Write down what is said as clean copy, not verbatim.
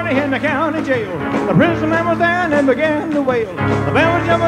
in the county jail. The prison man was there and began to wail. The bell was jumping